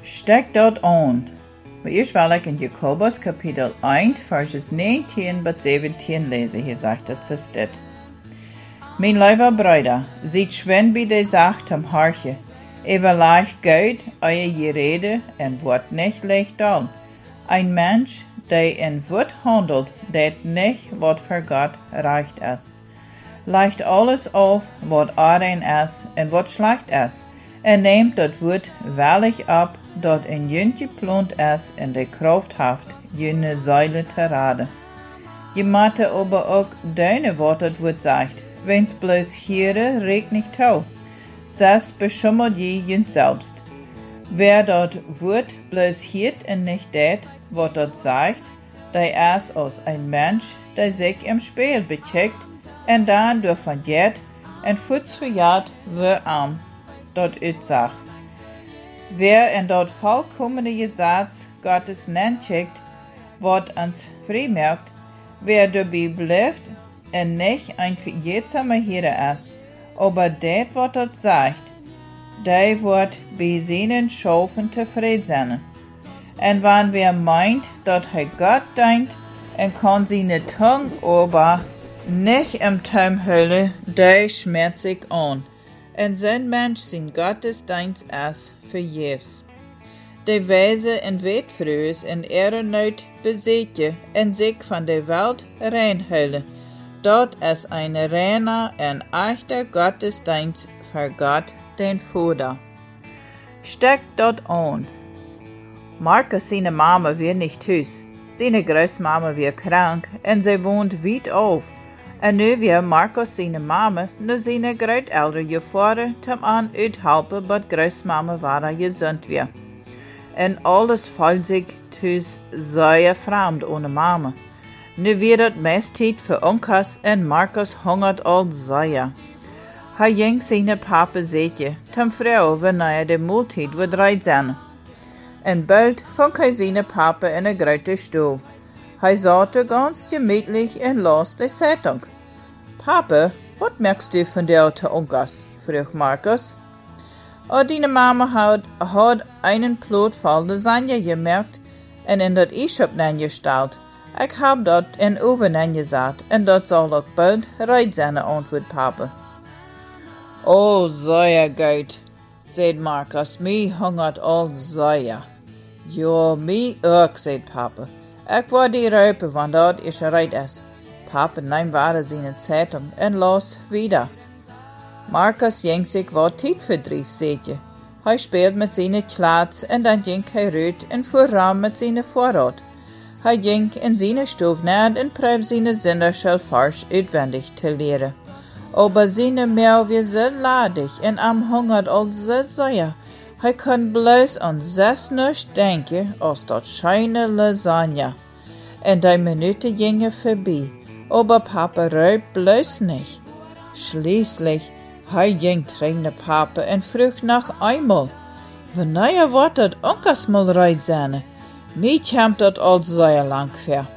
Steck dort an. Maar eerst wil ik in Jakobus kapitel 1, verses 19 bis 17 lesen. Hier sagt es dit. Mijn lieve Brüder, ziet schwen bij de zacht am hartje. Evenlaag Gott euer Gerede en wordt nicht leicht an. Ein Mensch, der in Wut handelt, dat nicht, wat für Gott recht ist. Leicht alles auf, wat rein ist en wat schlecht ist, en neemt dat Wut wellig ab, dat in jüntje plont ist en de Kraft haft, jene Säule te raden. Je matte aber auch deine wat dat Wut sagt, wenn's bloß hiere, regt nicht tau. Sas beschummelt je jünt selbst. Wer dort Wut bloß hiert en nicht dat, wat dat sagt, der ist als ein Mensch, der sich im Spiel becheckt en dan door van jet en voets verjaard weer arm, dat het sagt. Wer in dat vollkommene Gesetz Gottes nencheckt, wat ans vrijmerkt, wer dabei bleibt en nicht ein verjetsamer Hirte ist, aber dat wat dat sagt, der wird bei seinen Schafen tevreden sein. En wann wer meint, dat hij Gott denkt, en kann seine Tongue aber nicht im Taum hüllen, der schmerzt sich an. En zijn Mensch zijn Gottesdienst is vergeefs. De Weise en weetvreues en ehrennood bezetje en zich van de Welt reinhullen. Dat is een reiner en echter Gottesdienst für Gott den Vater. Steck dat an. Markus seine Mama weer nicht thuis. Seine Großmama weer krank en zij woont weit auf. En nu weer Markus seine Mama nu seine Grootelder je vader tam aan uithelpen, but Großmama war gezond weer. En alles valt zich thuis zeer vreemd ohne Mama. Nu weer het meest tijd voor onkers en Markus hongert al zeer. Hij ging seine papa zetje, tam vrouw wanneer de maaltijd wordt reit zijn. En bald vond hij seine papa in een grote stoel. Hij zat ganz gemütlich en las de Zeitung. Papa, wat merkst du von der te onkers? Vroeg Markus. Oh, die Mama had einen Plot voll Lasagne gemerkt en in dat e-shop neingesteld. Ik heb dat in oven neingezet en dat zal ook bald reit zijn, antwoord Papa. Oh, zeer goed, zei Markus, mij hongert al zeer. Ja, mij ook, zei Papa. Ik wou die ruipen, want dat is reit is. Papa nahm ware seine Zeitung en las wieder. Markus ging sich wat Tijdverdrief zetje. Hij speelt met seine Klats en dan ging hij rüt en fuhr ram met seine Vorrat. Hij ging in seine Stuf naad en probeerde seine Sinderschel farsch uitwendig te leren. Aber seine Mail weer so ladig en am hongert al so zeer. Hij kon bloos aan zes nichts denken als dat scheine Lasagne. En die Minuten gingen voorbij. Aber Papa rübt bloß nicht. Schließlich, hij ging trainen Papa en vroeg noch einmal, wanneer wordt dat onkers mal reit zijn? Mij komt dat al zeer lang ver.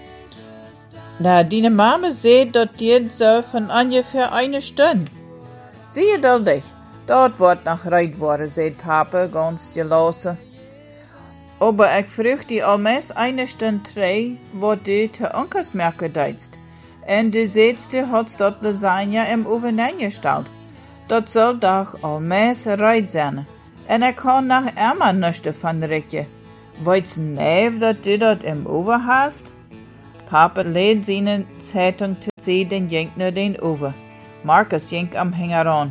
Na, die Mama seht dat dir so von ungefähr eine Stunde. Siehe dat dich, dat wordt noch reit worden, seht Papa ganz gelassen. Aber ich vroeg die almeest eine Stunde trei, wat du te onkers merken deitst. En de zeetste had dat lasagne im oven ingesteld. Dat zal doch almeest reit zijn. En ik kan nog immer nichts van richten. Weit's neef dat du dat im oven hast? Papa lädt seine Zeitung zu sehen en ging naar den oven. Markus ging am Hänger an.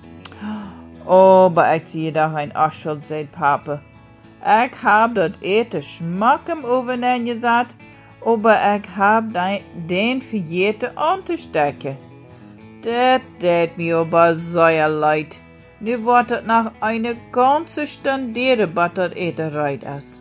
Oh, aber ich sehe doch ein Aschel, sagt Papa. Ich hab dat eten Schmack im oven ingezet, aber ich hab den vergeten anzustecken. Dat deed mir aber sehr leid. Nu wordt het nach eine ganze Stunde, bis dat eten reit ist.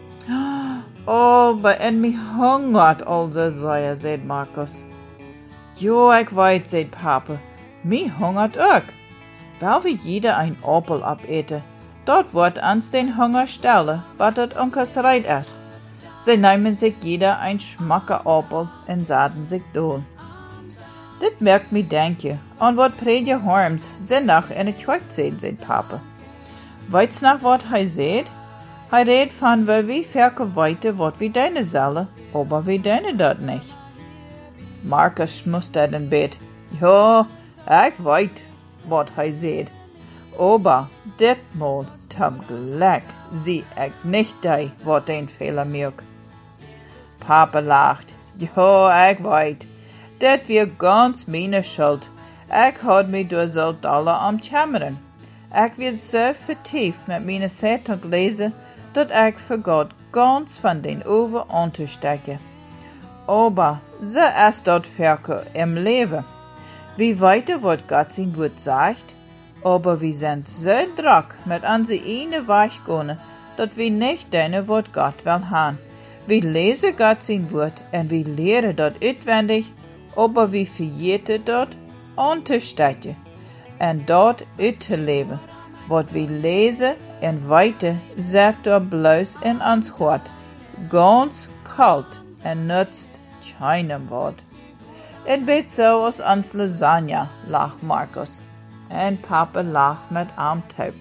Oh, aber in mich hungert also sehr, sagt Markus. Jo, ich weiß, sagt Papa. Mich hungert auch. Weil wir jeder ein Apfel abeten. Dort wird ans den Hunger stellen, bis dat onkers reit ist. Sie nehmen sich jeder ein schmacker Apfel und saten sich dohl. Dit merkt me denken an wat Predje Harms zondag in het kerk zei, zei Papa. Weit's nog wat hij zei? Hij redt van wie verke weten wat wie deine zullen, aber wie deine dat nicht. Marcus schmustert een bit. Ja, ik weet wat hij zegt. Aber ditmaal zum Glück zie ik nicht die wat een Fehler maakt. Papa lacht. Ja, ik weet. Dat weer ganz meine Schuld. Ik had me door zo dollar am Chammeren. Ik werd zo vertieft met meine Zeitung lezen, dat ik vergot ganz van den Oven an te steken. Aber so ist dat verke im Leben. Wir weten wat Gott sein Wort sagt, aber wir sind so drack mit unser eigenen Weg gegangen, dat wir nicht deine wat Gott will haben. Wir lesen Gott sein Wort und wir lehren dat uitwendig, aber wir vergeten dat an te steken und dat uit te leben. Wat wir lesen und weten, zet dat bloß in ons hart, ganz kalt und nutzt keinem Wort. Het weet zo als ons Lasagne, lacht Marcus. En Papa lacht met Armtaub.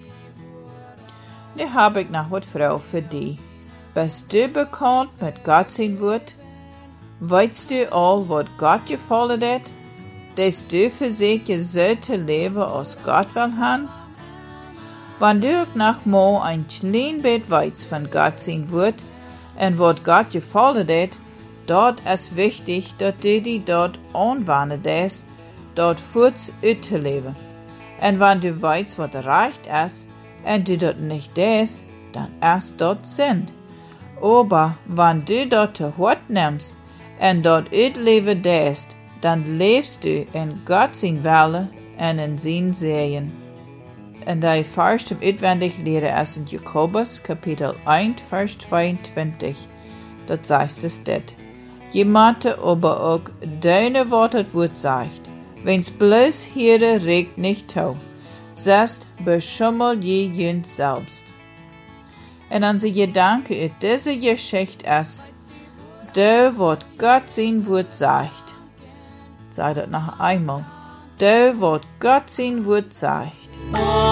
Nu heb ik nog wat vrouw voor die. Bist du bekannt met Gott sein Wort? Weißt du al wat Gott gefallen hat? Dass du versuchst so zu leben, als Gott will haben? Wenn du noch mal ein klein bisschen weißt von Gott sein Wort und wat Gott gefallen hat, dort ist wichtig, dass du dich dort anwendest, dort kurz auszuleben. Und wenn du weißt, was recht ist, und du dort nicht tust, dann ist dort Sinn. Aber wenn du dort zu Hort nimmst und dort ausleben tust, dann lebst du in Gott sein Wille und in sein Sehen. Und die Vers zum Uitwendig leren ist in Jakobus, Kapitel 1, Vers 22. Dort sagt es dit. Jemand aber auch deine Worte Wort sagt, wenn's bloß hier regt nicht tau, selbst beschummel je jünd selbst. Und unser Gedanke in dieser Geschichte ist, da wat Gott sein Wort sagt. Sei das noch einmal, da wat Gott sein Wort sagt.